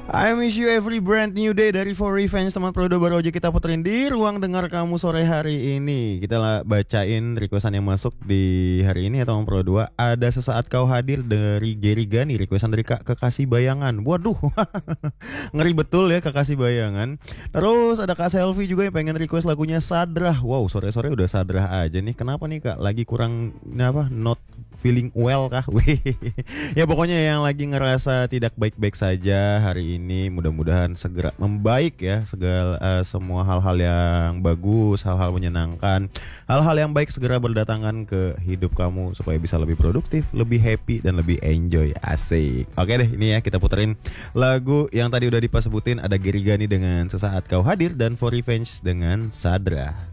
I miss you every brand new day dari For Revenge. Teman Prodo baru aja kita puterin di ruang dengar kamu sore hari ini. Kita bacain requestan yang masuk di hari ini ya teman Prodo. Ada sesaat kau hadir dari Gary Gani. Requestan dari Kak Kekasih Bayangan. Waduh, ngeri betul ya Kekasih Bayangan. Terus ada Kak Selfie juga yang pengen request lagunya Sadrah. Wow, sore-sore udah Sadrah aja nih. Kenapa nih Kak? Lagi kurang not feeling well kah? Wih. Ya pokoknya yang lagi ngerasa tidak baik-baik saja hari ini, mudah-mudahan segera membaik ya. Segala semua hal-hal yang bagus, hal-hal menyenangkan, hal-hal yang baik segera berdatangan ke hidup kamu supaya bisa lebih produktif, lebih happy dan lebih enjoy. Asik. Oke deh, ini ya kita puterin lagu yang tadi udah dipas sebutin. Ada Gary Gani dengan Sesaat Kau Hadir dan For Revenge dengan Sadrah.